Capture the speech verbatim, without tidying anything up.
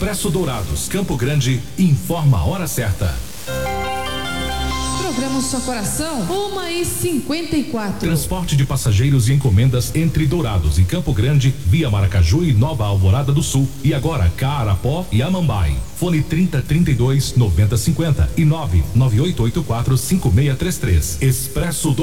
Expresso Dourados, Campo Grande, informa a hora certa. Programa Seu Coração, uma e cinquenta e quatro. Transporte de passageiros e encomendas entre Dourados e Campo Grande, via Maracaju e Nova Alvorada do Sul. E agora Carapó e Amambai. Fone trinta, trinta e dois, noventa, cinquenta e nove nove oito oito quatro, cinco seis três três. Expresso Dourados.